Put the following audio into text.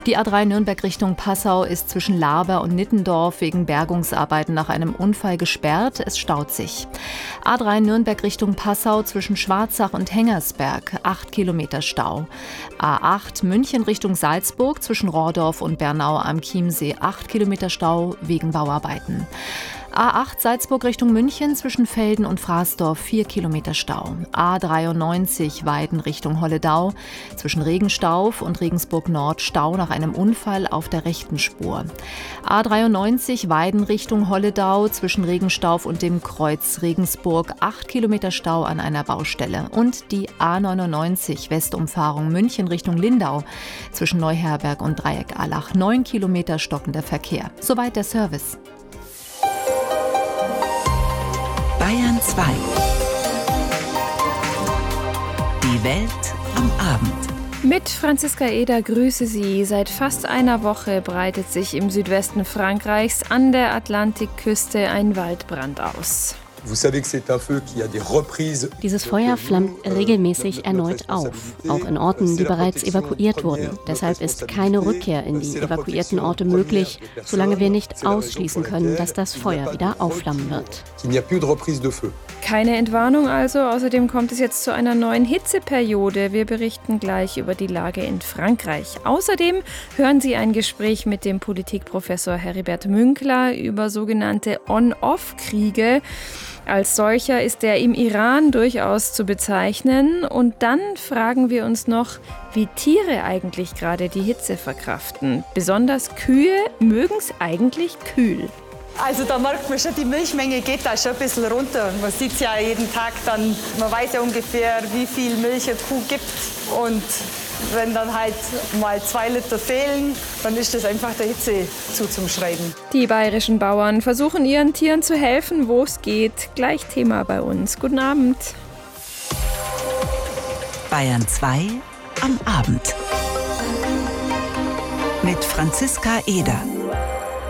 Die A3 Nürnberg Richtung Passau ist zwischen Laber und Nittendorf wegen Bergungsarbeiten nach einem Unfall gesperrt. Es staut sich. A3 Nürnberg Richtung Passau zwischen Schwarzach und Hengersberg, 8 Kilometer Stau. A8 München Richtung Salzburg zwischen Rohrdorf und Bernau am Chiemsee, 8 Kilometer Stau wegen Bauarbeiten. A8 Salzburg Richtung München zwischen Velden und Fraßdorf, 4 Kilometer Stau. A93 Weiden Richtung Holledau zwischen Regenstauf und Regensburg Nord, Stau nach einem Unfall auf der rechten Spur. A93 Weiden Richtung Holledau zwischen Regenstauf und dem Kreuz Regensburg, 8 Kilometer Stau an einer Baustelle. Und die A99 Westumfahrung München Richtung Lindau zwischen Neuherberg und Dreieck Allach, 9 Kilometer stockender Verkehr. Soweit der Service. Bayern 2. Die Welt am Abend. Mit Franziska Eder grüße Sie. Seit fast einer Woche breitet sich im Südwesten Frankreichs an der Atlantikküste ein Waldbrand aus. Dieses Feuer flammt regelmäßig erneut auf, auch in Orten, die bereits evakuiert wurden. Deshalb ist keine Rückkehr in die evakuierten Orte möglich, solange wir nicht ausschließen können, dass das Feuer wieder aufflammen wird. Keine Entwarnung also, außerdem kommt es jetzt zu einer neuen Hitzeperiode. Wir berichten gleich über die Lage in Frankreich. Außerdem hören Sie ein Gespräch mit dem Politikprofessor Heribert Münkler über sogenannte On-Off-Kriege. Als solcher ist der im Iran durchaus zu bezeichnen. Und dann fragen wir uns noch, wie Tiere eigentlich gerade die Hitze verkraften. Besonders Kühe mögen es eigentlich kühl. Also da merkt man schon, die Milchmenge geht da schon ein bisschen runter. Man sieht es ja jeden Tag dann, man weiß ja ungefähr, wie viel Milch eine Kuh gibt. Und wenn dann halt mal 2 Liter fehlen, dann ist das einfach der Hitze zuzuschreiben. Die bayerischen Bauern versuchen ihren Tieren zu helfen, wo es geht. Gleich Thema bei uns. Guten Abend. Bayern 2 am Abend. Mit Franziska Eder.